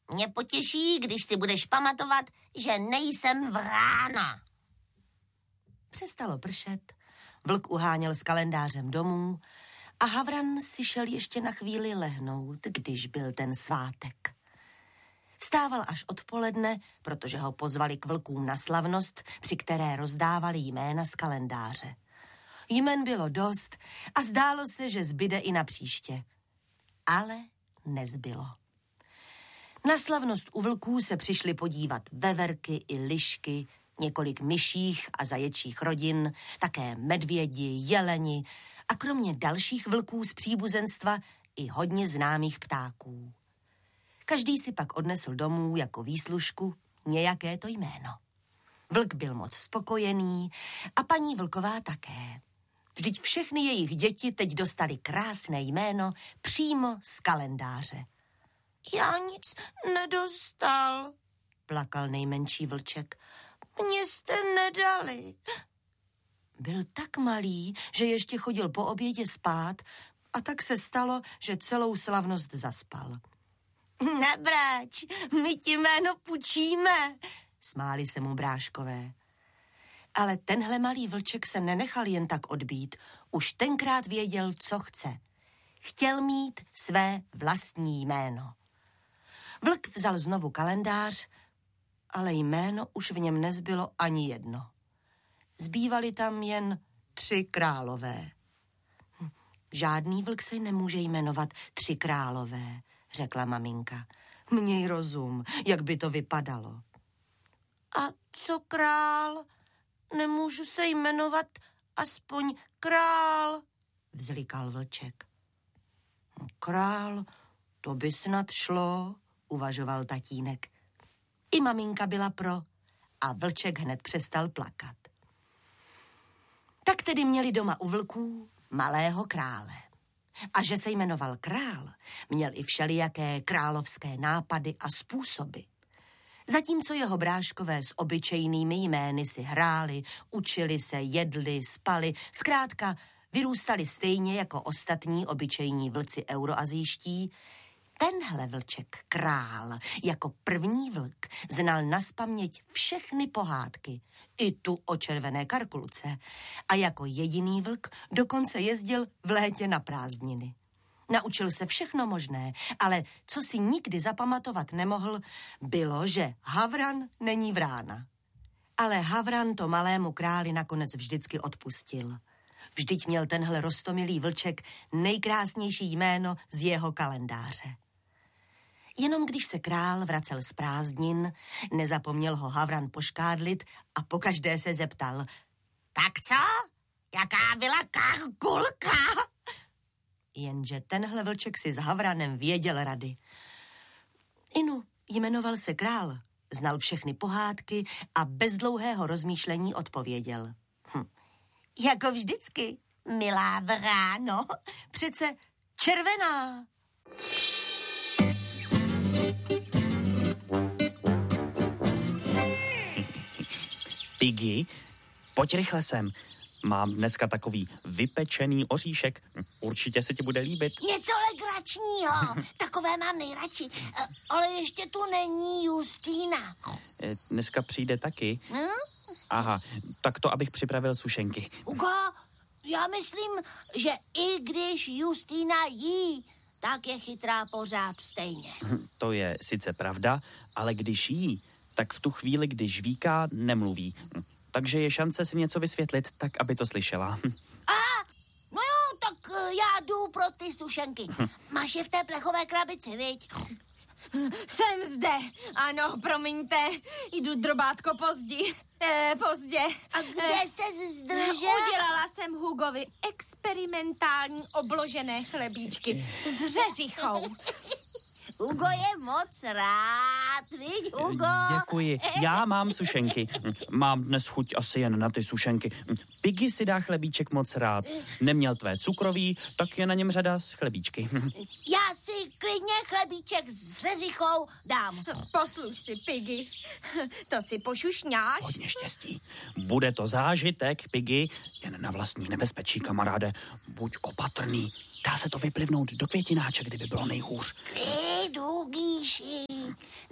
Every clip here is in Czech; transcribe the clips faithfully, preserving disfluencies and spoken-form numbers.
Mě potěší, když si budeš pamatovat, že nejsem vrána. Přestalo pršet, vlk uháněl s kalendářem domů a Havran si šel ještě na chvíli lehnout, když byl ten svátek. Vstával až odpoledne, protože ho pozvali k vlkům na slavnost, při které rozdávali jména z kalendáře. Jmen bylo dost a zdálo se, že zbyde i na příště. Ale nezbylo. Na slavnost u vlků se přišli podívat veverky i lišky, několik myších a zaječích rodin, také medvědi, jeleni a kromě dalších vlků z příbuzenstva i hodně známých ptáků. Každý si pak odnesl domů jako výslužku nějaké to jméno. Vlk byl moc spokojený a paní vlková také. Vždyť všechny jejich děti teď dostali krásné jméno přímo z kalendáře. Já nic nedostal, plakal nejmenší vlček. Mně jste nedali. Byl tak malý, že ještě chodil po obědě spát a tak se stalo, že celou slavnost zaspal. Nebráč, my ti jméno půjčíme, smáli se mu bráškové. Ale tenhle malý vlček se nenechal jen tak odbít. Už tenkrát věděl, co chce. Chtěl mít své vlastní jméno. Vlk vzal znovu kalendář, ale jméno už v něm nezbylo ani jedno. Zbývaly tam jen tři králové. Žádný vlk se nemůže jmenovat tři králové, řekla maminka. Měj rozum, jak by to vypadalo. A co král? Nemůžu se jmenovat aspoň král, vzlikal vlček. Král, to by snad šlo, uvažoval tatínek. I maminka byla pro a vlček hned přestal plakat. Tak tedy měli doma u vlků malého krále. A že se jmenoval král, měl i všelijaké královské nápady a způsoby. Zatímco jeho bráškové s obyčejnými jmény si hráli, učili se, jedli, spali, zkrátka vyrůstali stejně jako ostatní obyčejní vlci euroazijští, tenhle vlček král jako první vlk znal nazpaměť všechny pohádky, i tu o červené karkulce, a jako jediný vlk dokonce jezdil v létě na prázdniny. Naučil se všechno možné, ale co si nikdy zapamatovat nemohl, bylo, že Havran není vrána. Ale Havran to malému králi nakonec vždycky odpustil. Vždyť měl tenhle roztomilý vlček nejkrásnější jméno z jeho kalendáře. Jenom když se král vracel z prázdnin, nezapomněl ho Havran poškádlit a pokaždé se zeptal. Tak co? Jaká byla karkulka? Jenže tenhle vlček si s Havranem věděl rady. Inu, jmenoval se král, znal všechny pohádky a bez dlouhého rozmýšlení odpověděl. Hm. Jako vždycky, milá vráno, přece červená. Piggy, pojď rychle sem. Mám dneska takový vypečený oříšek. Určitě se ti bude líbit. Něco legračního. Takové mám nejradši. Ale ještě tu není Justýna. Dneska přijde taky. Hm? Aha, tak to, abych připravil sušenky. Uko, já myslím, že i když Justýna jí, tak je chytrá pořád stejně. To je sice pravda, ale když jí, tak v tu chvíli, když víká, nemluví. Takže je šance si něco vysvětlit, tak aby to slyšela. Aha, no jo, tak já jdu pro ty sušenky. Máš je v té plechové krabici, viď? Jsem zde. Ano, promiňte, jdu drobátko pozdě. Eh, pozdě. A kde se zdržel? Udělala jsem Hugovi experimentální obložené chlebíčky s řeřichou. Hugo je moc rád, viď, Hugo? Děkuji, já mám sušenky. Mám dnes chuť asi jen na ty sušenky. Piggy si dá chlebíček moc rád. Neměl tvé cukroví, tak je na něm řada z chlebíčky. Já si klidně chlebíček s řeřichou dám. Posluš si, Piggy. To si pošušňáš. Hodně štěstí. Bude to zážitek, Piggy. Jen na vlastní nebezpečí, kamaráde. Buď opatrný. Dá se to vyplivnout do květináče, kdyby bylo nejhůř. Klid, Hugíši.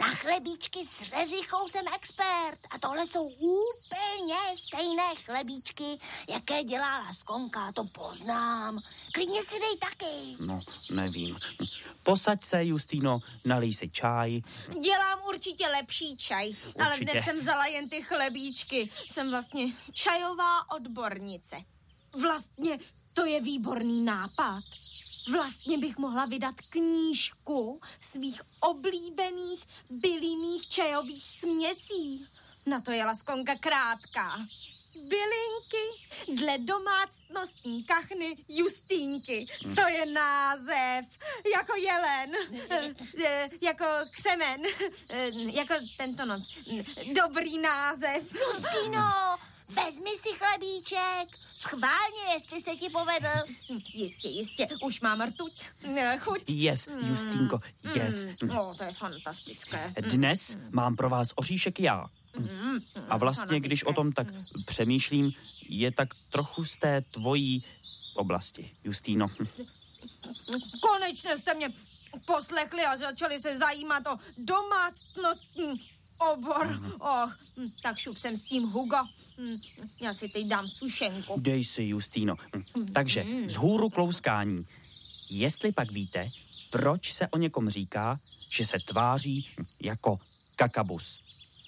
Na chlebíčky s řeřichou jsem expert a tohle jsou úplně stejné chlebíčky, jaké dělá Laskonka, to poznám. Klidně si dej taky. No, nevím. Posaď se, Justýno, nalij si čaj. Dělám určitě lepší čaj, určitě. Ale Určitě. dnes jsem vzala jen ty chlebíčky. Jsem vlastně čajová odbornice. Vlastně to je výborný nápad. Vlastně bych mohla vydat knížku svých oblíbených bylinných čajových směsí. Na to je Laskonka krátká. Bylinky dle domácnostní kachny Justínky. To je název. Jako jelen. Jako křemen. Jako tento noc. Dobrý název. Justýno, vezmi si chlebíček. Schválně, jestli se ti povedl. Jistě, jistě. Už mám rtuť. Chuť. Yes, Justínko, yes. O, to je fantastické. Dnes mám pro vás oříšek já. A vlastně, když o tom tak přemýšlím, je tak trochu z té tvojí oblasti, Justýno. Konečně jste mě poslechli a začali se zajímat o domácnostní obor. Och, tak šup jsem s tím, Hugo. Já si teď dám sušenku. Dej si, Justýno. Takže vzhůru klouskání. Jestli pak víte, proč se o někom říká, že se tváří jako kakabus.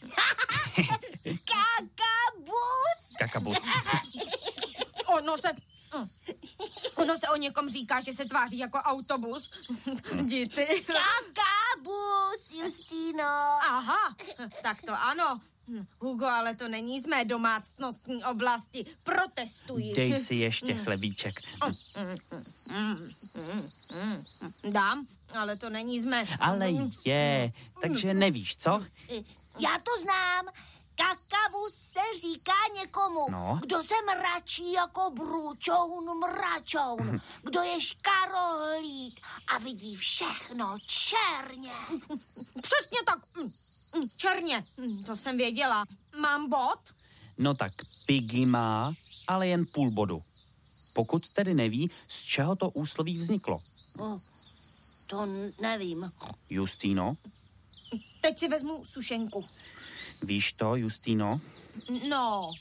Kakabus! Kakabus. Ono se... Ono se o někom říká, že se tváří jako autobus. Díky. Kakabus, Justýno. Aha, tak to ano. Hugo, ale to není z mé domácnostní oblasti. Protestuji. Dej si ještě chlebíček. Dám, ale to není z mé... Ale je, takže nevíš, co? Já to znám. Kakabus se říká někomu, No. kdo se mračí jako brůčoun mračoun, kdo je škarohlík a vidí všechno černě. Přesně tak. Černě. To jsem věděla. Mám bod? No tak Piggy má, ale jen půl bodu. Pokud tedy neví, z čeho to úsloví vzniklo. Oh, to nevím. Justýno, Teď si vezmu sušenku. víš to, Justýno? No,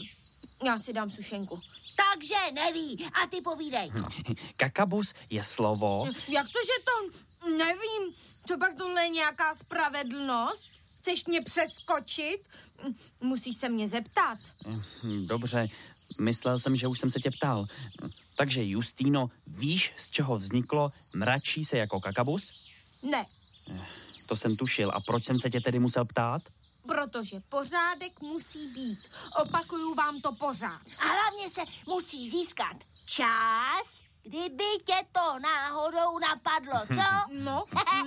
já si dám sušenku. Takže neví. A ty povídej. Kakabus je slovo... Jak to, že to nevím? Co pak tohle je nějaká spravedlnost? Chceš mě přeskočit? Musíš se mě zeptat. Hm, Dobře, myslel jsem, že už jsem se tě ptal. Takže, Justýno, víš, z čeho vzniklo mračí se jako kakabus? Ne, To jsem tušil. A proč jsem se tě tedy musel ptát? protože pořádek musí být. Opakuju vám to pořád. A hlavně se musí získat čas, kdyby tě to náhodou napadlo, co? No.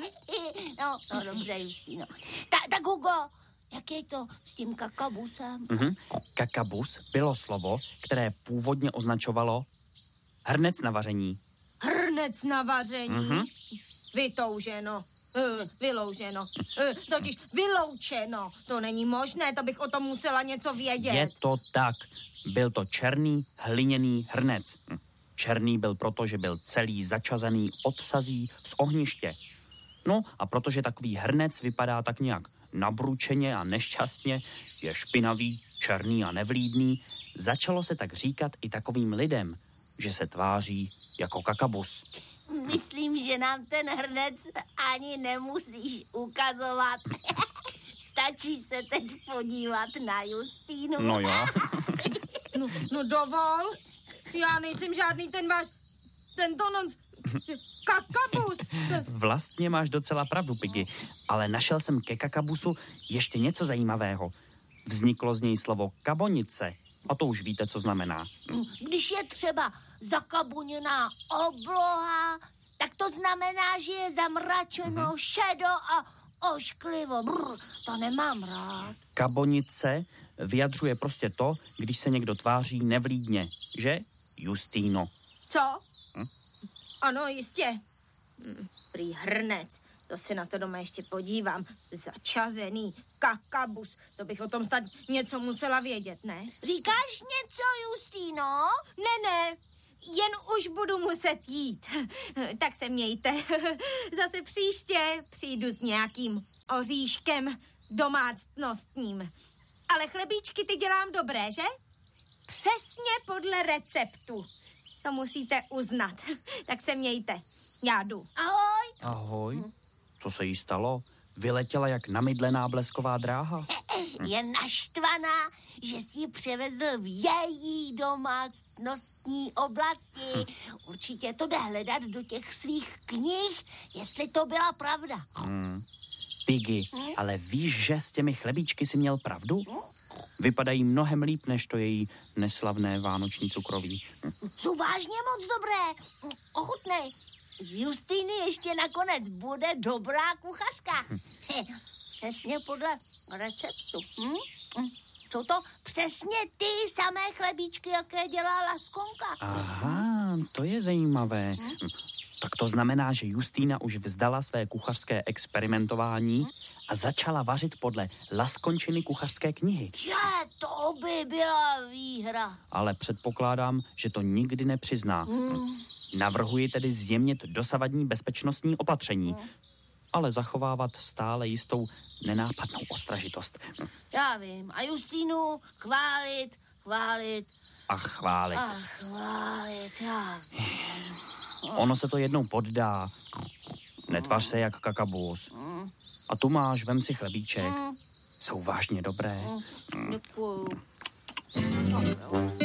no, no dobře, Justýno. Ta, tak Hugo, jak je to s tím kakabusem? Mhm. Kakabus bylo slovo, které původně označovalo hrnec na vaření. Hrnec na vaření. Mhm. Vytouženo. Uh, vylouženo. Uh, totiž vyloučeno. To není možné, to bych o tom musela něco vědět. Je to tak. Byl to černý hliněný hrnec. Hm. Černý byl proto, že byl celý začazený od sazí z ohniště. No a protože takový hrnec vypadá tak nějak nabručeně a nešťastně, je špinavý, černý a nevlídný, začalo se tak říkat i takovým lidem, že se tváří jako kakabus. Myslím, že nám ten hrnec ani nemusíš ukazovat. Stačí se teď podívat na Justýnu. No jo. No, no dovol. Já nejsem žádný ten váš... Tento non... Kakabus. Vlastně máš docela pravdu, Piggy, ale našel jsem ke kakabusu ještě něco zajímavého. Vzniklo z něj slovo kabonice. A to už víte, co znamená. Když je třeba zakabuněná obloha, tak to znamená, že je zamračeno, mm-hmm. šedo a ošklivo. Brr, to nemám rád. Kabonice vyjadřuje prostě to, když se někdo tváří nevlídně. Že, Justýno? Co? Hm? Ano, jistě. Hm, prý hrnec. To se na to doma ještě podívám. Začazený kakabus. To bych o tom snad něco musela vědět, ne? Říkáš něco, Justýno? Ne, ne. jen už budu muset jít. Tak se mějte. Zase příště přijdu s nějakým oříškem domácnostním. Ale chlebíčky ty dělám dobré, že? Přesně podle receptu. To musíte uznat. Tak se mějte. Já jdu. Ahoj. Ahoj. Co se jí stalo? Vyletěla jak namydlená blesková dráha. Je naštvaná, že si ji převezl v její domácnostní oblasti. Určitě to jde hledat do těch svých knih, jestli to byla pravda. Hmm. Piggy, ale víš, že s těmi chlebíčky si měl pravdu? Vypadají mnohem líp, než to její neslavné vánoční cukroví. Jsou vážně moc dobré. Ochutnej. Z Justýny ještě nakonec bude dobrá kuchařka. Přesně podle receptu. Hm? Jsou to přesně ty samé chlebíčky, jaké dělá Laskonka. Aha, to je zajímavé. Hm? Tak to znamená, že Justýna už vzdala své kuchařské experimentování a začala vařit podle Laskončiny kuchařské knihy. Je, to by byla výhra. Ale předpokládám, že to nikdy nepřizná. Hmm. Navrhuji tedy zjemnit dosavadní bezpečnostní opatření, hmm. ale zachovávat stále jistou nenápadnou ostražitost. Já vím. A Justýnu chválit, chválit. A chválit. A chválit, já vím. Ono se to jednou poddá. Netvař se jak kakabus. A tu máš, vem si chlebíček. Jsou vážně dobré. Děkuju.